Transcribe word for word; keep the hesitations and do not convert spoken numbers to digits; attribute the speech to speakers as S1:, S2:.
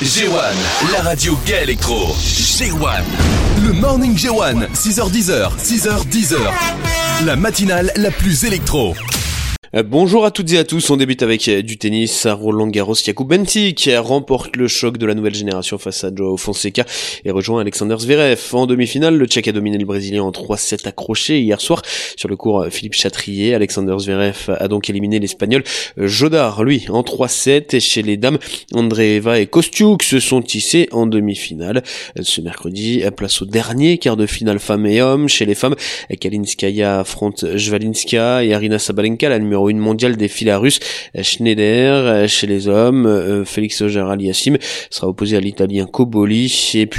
S1: G un, la radio gay électro. G un. Le Morning G un, six heures dix, six heures dix. La matinale la plus électro.
S2: Bonjour à toutes et à tous, on débute avec du tennis. À Roland Garros, Jakub Bentík remporte le choc de la nouvelle génération face à Joao Fonseca et rejoint Alexander Zverev. En demi-finale, le Tchèque a dominé le Brésilien en trois sept accrochés hier soir sur le court Philippe Chatrier. Alexander Zverev a donc éliminé l'Espagnol Jodar, lui, en trois sept. Et chez les dames, Andreeva et Kostiuk se sont tissés en demi-finale. Ce mercredi, place au dernier quart de finale femmes et hommes. Chez les femmes, Kalinskaya affronte Jvalinska et Arina Sabalenka, la numéro une mondiale des filles russes Schneider. Chez les hommes, Félix Auger-Aliassime sera opposé à l'Italien Cobolli. Et puis